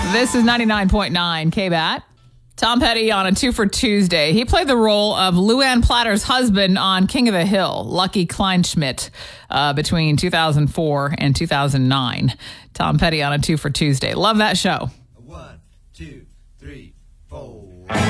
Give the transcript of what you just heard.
This is 99.9 KBAT. Tom Petty on a 2 for Tuesday. He played the role of Luann Platter's husband on King of the Hill, Lucky Kleinschmidt, between 2004 and 2009. Tom Petty on a 2 for Tuesday. Love that show. 1, 2, 3, 4.